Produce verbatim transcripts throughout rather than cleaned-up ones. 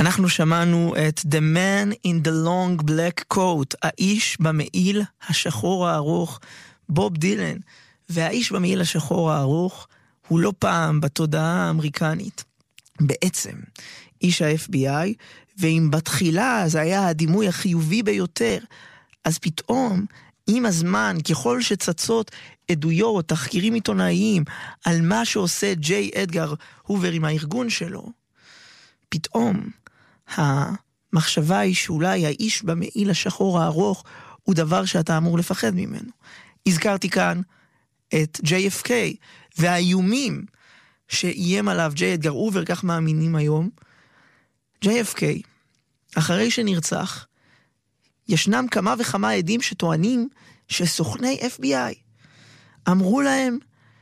אנחנו שמענו את The Man in the Long Black Coat, האיש במעיל השחור הארוך, בוב דילן. והאיש במעיל השחור הארוך הוא לא פעם בתודעה האמריקנית. בעצם, איש ה-אף בי איי, ואם בתחילה זה היה הדימוי החיובי ביותר, אז פתאום, עם הזמן, ככל שצצות עדויות, תחקירים עיתונאיים, על מה שעושה ג'יי אדגר הובר עם הארגון שלו, פתאום המחשבה היא שאולי האיש במעיל השחור הארוך הוא דבר שאתה אמור לפחד ממנו. הזכרתי כאן את ג'יי אף קיי והאיומים שאיים עליו ג'יי אדגר הובר, כך מאמינים היום. ג'יי אף קיי, אחרי שנרצח, ישנם כמה וכמה עדים שטוענים שסוכני אף בי איי אמרו להם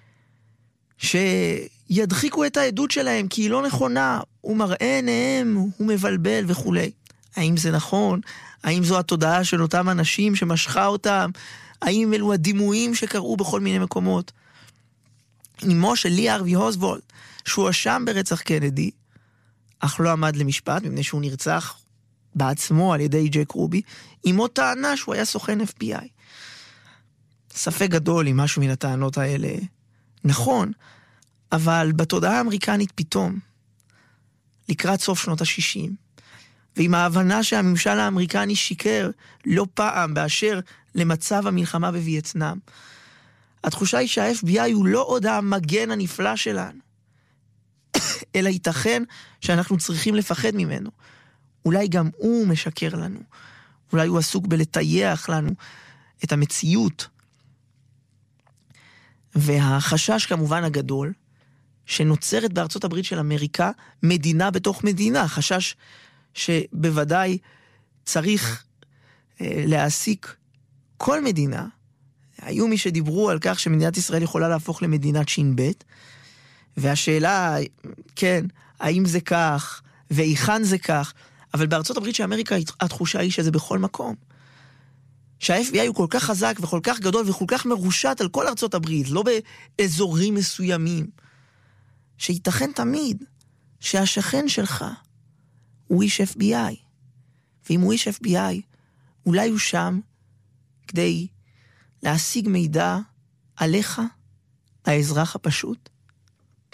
שידחיקו את העדות שלהם כי היא לא נכונה, הוא מראה עיניהם, הוא מבלבל וכו'. האם זה נכון? האם זו התודעה של אותם אנשים שמשכה אותם? האם אלו הדימויים שקראו בכל מיני מקומות? אמו של לי הרווי אוסוולד, שהוא אשם ברצח קנדי, אך לא עמד למשפט, מפני שהוא נרצח בעצמו על ידי ג'ק רובי, אמו טענה שהוא היה סוכן אף בי איי. ספק גדול אם משהו מן הטענות האלה נכון, אבל בתודעה האמריקנית פתאום, לקראת סוף שנות ה-שישים, ועם ההבנה שהממשל האמריקני שיקר לא פעם באשר למצב המלחמה בווייטנאם, התחושה היא שה-אף בי איי הוא לא עוד המגן הנפלא שלנו, אלא ייתכן שאנחנו צריכים לפחד ממנו. אולי גם הוא משקר לנו. אולי הוא עסוק בלטייח לנו את המציאות. והחשש כמובן הגדול, שנוצרת בארצות הברית של אמריקה, מדינה בתוך מדינה. חשש שבוודאי צריך אה, להעסיק כל מדינה. היו מי שדיברו על כך שמדינת ישראל יכולה להפוך למדינת שין בית, והשאלה, כן, האם זה כך, ואיכן זה כך, אבל בארצות הברית של אמריקה התחושה היא שזה בכל מקום. שה-אף בי איי הוא כל כך חזק וכל כך גדול וכל כך מרושת על כל ארצות הברית, לא באזורים מסוימים, שייתכן תמיד שהשכן שלך הוא איש אף בי איי. ואם הוא איש אף בי איי, אולי הוא שם כדי להשיג מידע עליך, האזרח הפשוט,